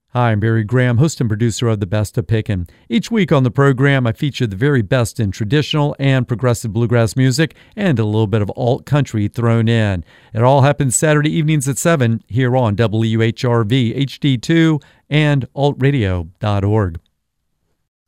Hi, I'm Barry Graham, host and producer of The Best of Pickin'. Each week on the program, I feature the very best in traditional and progressive bluegrass music and a little bit of alt country thrown in. It all happens Saturday evenings at 7 here on WUHRV HD2 and altradio.org.